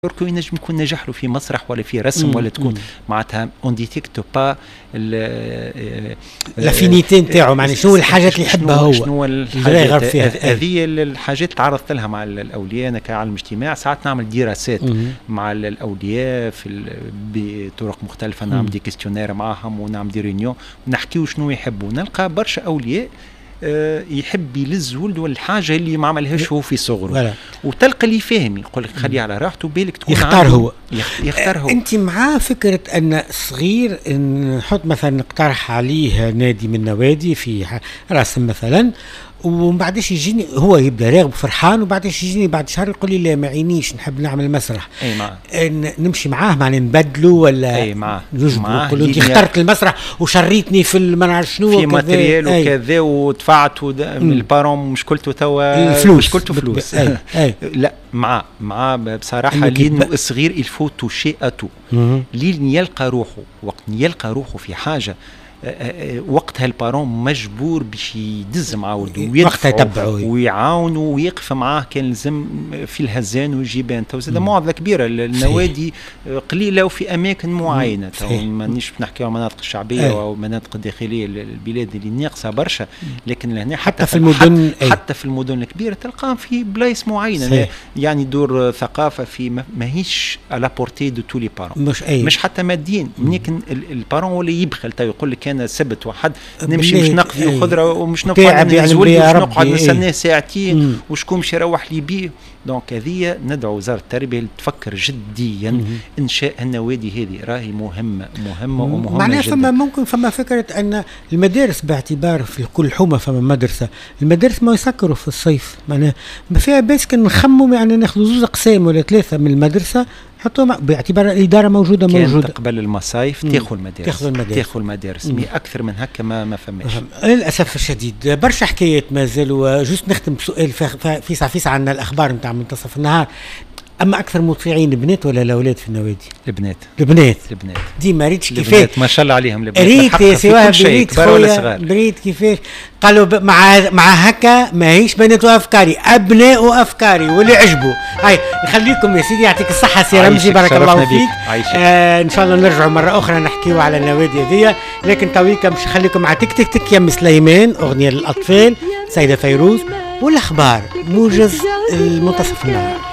بركو ينجم يكون نجح له في مسرح ولا في رسم ولا تكون معناتها اون ديتيكتو با لافينيتي نتاعو، معناها شنو الحاجات اللي يحبها هو، شنو الحاجات هذه الحاجات تعرضت لها مع الاولياء. انا كعالم اجتماع ساعات نعمل دراسات مع الاولياء بطرق مختلفه، نعمل دي كيستيونير معهم ونعمل دي ريونيون ونحكيو شنو يحبوا. نلقى برشا اولياء يحب يلز ولده الحاجه اللي ما عملهاش هو في صغره، وتلقى اللي فاهم يقول لك خليه على راحته بالك تكون يختار هو يختار هو. انت مع فكره ان الصغير نحط مثلا نقترح عليه نادي من النوادي في رسم مثلا، وبعدش يجيني هو يبدا راغب وفرحان، وبعدش يجيني بعد شهر يقول لي لا ما عينيش نحب نعمل مسرح. اي معاه نمشي معاه معناها نبدلو ولا اي معاه نقول له انت اخترت المسرح وشريتني في ما نعرف شنو في ماتريال وكذا ودفعت البارون مشكلته توا الفلوس مشكلته فلوس. لا مع بصراحه لانه الصغير الفو توشي اتو لين يلقى روحه، وقت يلقى روحه في حاجه وقتها البارون مجبور باش يدز مع ولده ويدفعه ويعاونه ويقف معاه كان لازم في الهزان والجبان. تو زاد معضله كبيره، النوادي قليله وفي اماكن معينه، تو مانيش نحكي على المناطق الشعبيه او المناطق الداخليه البلاد اللي ناقصه برشا، لكن لهنا حتى في المدن حتى في المدن الكبيره تلقاهم في بلايص معينه، يعني دور ثقافه في ماهيش على بورتي دو تو لي بارون، مش حتى ماديين. لكن البارون ولا يبخل تو يقول لك انا سبت واحد نمشي مش نقضي خضره ومش نقعد نقعد نستناه ساعتين وشكون باش يروح لي بيه. دونك هذه ندعو وزاره التربيه تفكر جديا انشاء النوادي هذه، راهي مهمه ومهمه معناها جدا. ممكن فكره ان المدارس باعتبار في كل حومه فما مدرسه، المدارس ما يسكروا في الصيف، معناها ما فيها باس كان نخمم يعني ناخذ زوز اقسام ولا ثلاثه من المدرسه حطوا باعتبار الاداره موجوده قبل المصايف تاخذ المدارس مي اكثر من هكا ما فماش للاسف الشديد. برشا حكايات مازالوا. جوست نختم بسؤال في عندنا الاخبار نتاع منتصف النهار. اما اكثر مطيعين البنات ولا الاولاد في النوادي؟ البنات ديما ريتش كيفاش ما شاء الله عليهم البنات، ريت سواء بريت كيفاش قالوا مع هكا ماهيش بنات وافكاري، ابناء وافكاري واللي عجبوا. هاي نخليكم يا سيدي، يعطيك الصحه سي رمزي، بارك الله فيك. ان شاء الله نرجعوا مره اخرى نحكيوا على النوادي هذيا، لكن تويكا مش نخليكم مع تك تك تك يم سليمان، اغنيه للاطفال، سيده فيروز، والاخبار موجز المنتصف النهار.